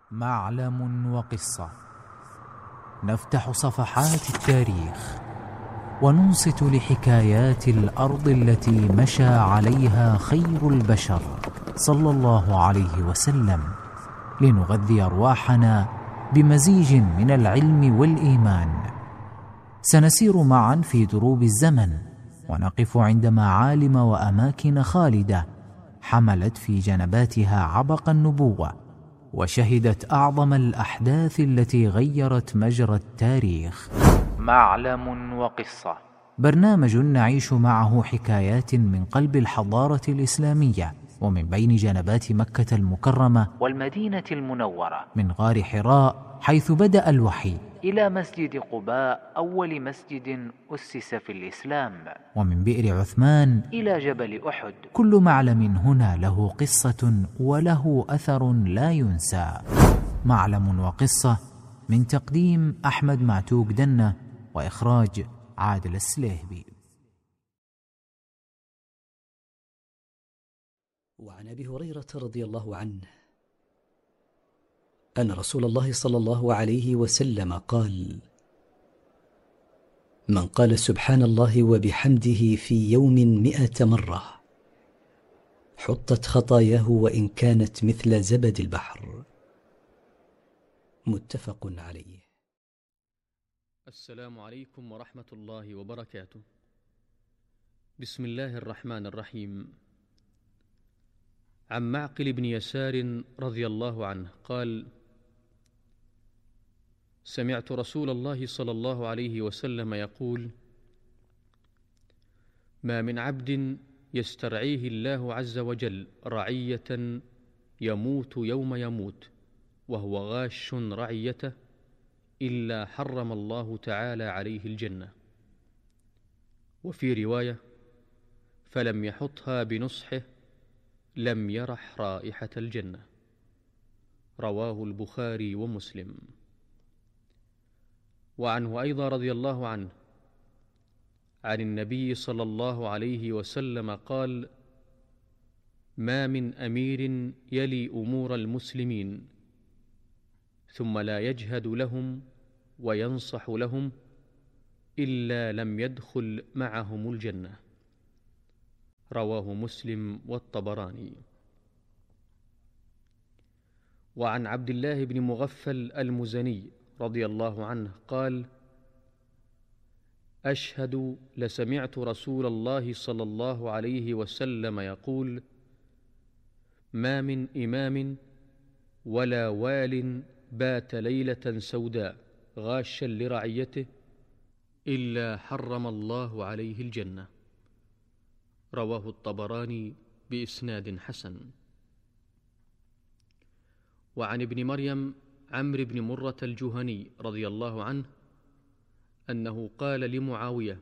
معلم وقصة. نفتح صفحات التاريخ وننصت لحكايات الأرض التي مشى عليها خير البشر صلى الله عليه وسلم، لنغذي أرواحنا بمزيج من العلم والإيمان. سنسير معا في دروب الزمن ونقف عند معالم وأماكن خالدة حملت في جنباتها عبق النبوة، وشهدت أعظم الأحداث التي غيرت مجرى التاريخ. معلم وقصة، برنامج نعيش معه حكايات من قلب الحضارة الإسلامية ومن بين جنبات مكة المكرمة والمدينة المنورة، من غار حراء حيث بدأ الوحي إلى مسجد قباء أول مسجد أسس في الإسلام، ومن بئر عثمان إلى جبل أحد. كل معلم هنا له قصة وله أثر لا ينسى. معلم وقصة، من تقديم أحمد معتوق دنة وإخراج عادل السليهبي. وعن أبي هريرة رضي الله عنه أن رسول الله صلى الله عليه وسلم قال: من قال سبحان الله وبحمده في يوم 100 مرة حطت خطاياه وإن كانت مثل زبد البحر. متفق عليه. السلام عليكم ورحمة الله وبركاته. بسم الله الرحمن الرحيم. عن معقل بن يسار رضي الله عنه قال: سمعت رسول الله صلى الله عليه وسلم يقول: ما من عبد يسترعيه الله عز وجل رعية يموت يوم يموت وهو غاش رعيته إلا حرم الله تعالى عليه الجنة. وفي رواية: فلم يحطها بنصحه لم يرح رائحة الجنة. رواه البخاري ومسلم. وعنه أيضا رضي الله عنه عن النبي صلى الله عليه وسلم قال: ما من أمير يلي أمور المسلمين ثم لا يجهد لهم وينصح لهم إلا لم يدخل معهم الجنة. رواه مسلم والطبراني. وعن عبد الله بن مغفل المزني رضي الله عنه قال: أشهد لسمعت رسول الله صلى الله عليه وسلم يقول: ما من إمام ولا وال بات ليلة سوداء غاشا لرعيته إلا حرم الله عليه الجنة. رواه الطبراني بإسناد حسن. وعن ابن مريم عمرو بن مرة الجهني رضي الله عنه أنه قال لمعاوية: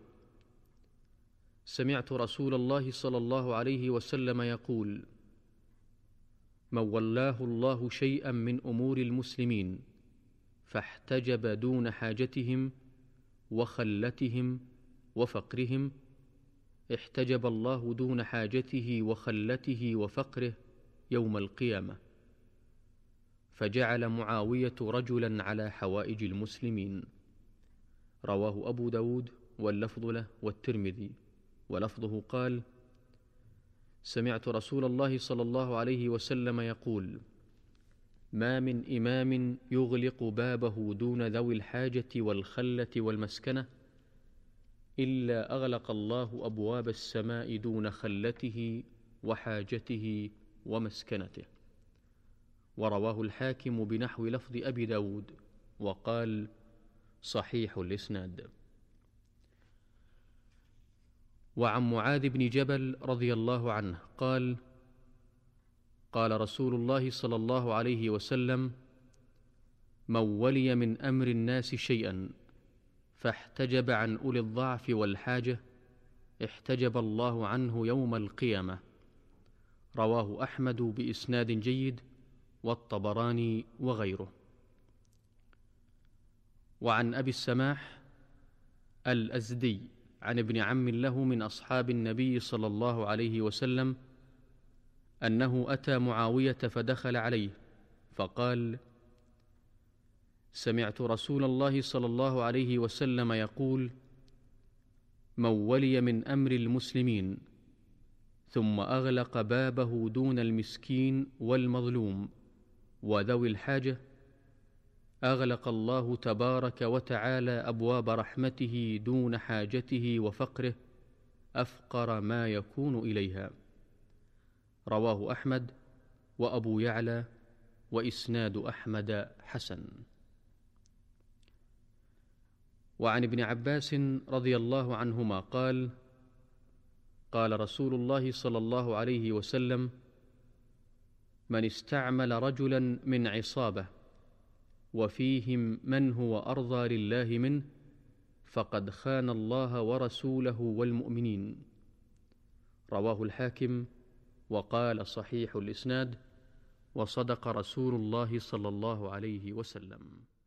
سمعت رسول الله صلى الله عليه وسلم يقول: من ولاه الله شيئا من أمور المسلمين فاحتجب دون حاجتهم وخلتهم وفقرهم احتجب الله دون حاجته وخلته وفقره يوم القيامة، فجعل معاوية رجلا على حوائج المسلمين. رواه أبو داود واللفظ له والترمذي، ولفظه قال: سمعت رسول الله صلى الله عليه وسلم يقول: ما من إمام يغلق بابه دون ذوي الحاجة والخلة والمسكنة إلا أغلق الله أبواب السماء دون خلته وحاجته ومسكنته. ورواه الحاكم بنحو لفظ أبي داود وقال: صحيح الإسناد. وعن معاذ بن جبل رضي الله عنه قال: قال رسول الله صلى الله عليه وسلم: من ولي من أمر الناس شيئا فاحتجب عن أولي الضعف والحاجة احتجب الله عنه يوم القيامة. رواه أحمد بإسناد جيد والطبراني وغيره. وعن أبي السماح الأزدي عن ابن عم له من أصحاب النبي صلى الله عليه وسلم أنه أتى معاوية فدخل عليه فقال: سمعت رسول الله صلى الله عليه وسلم يقول: من ولي من أمر المسلمين ثم أغلق بابه دون المسكين والمظلوم وذوي الحاجة، أغلق الله تبارك وتعالى أبواب رحمته دون حاجته وفقره أفقر ما يكون إليها. رواه أحمد وأبو يعلى، وإسناد أحمد حسن. وعن ابن عباس رضي الله عنهما قال: قال رسول الله صلى الله عليه وسلم: من استعمل رجلا من عصابة وفيهم من هو أرضى لله منه فقد خان الله ورسوله والمؤمنين. رواه الحاكم وقال صحيح الإسناد، وصدق رسول الله صلى الله عليه وسلم.